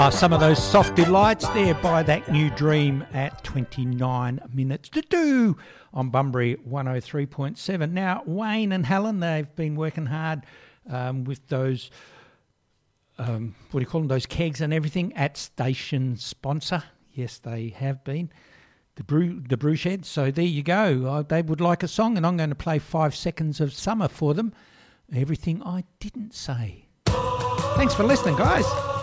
Some of those soft delights there by That New Dream at 29 minutes to 2 on Bunbury 103.7. Now, Wayne and Helen, they've been working hard with those, what do you call them, those kegs and everything at Station Sponsor. Yes, they have been. The Brew Shed. So there you go. They would like a song, and I'm going to play 5 Seconds of Summer for them. Everything I Didn't Say. Thanks for listening, guys.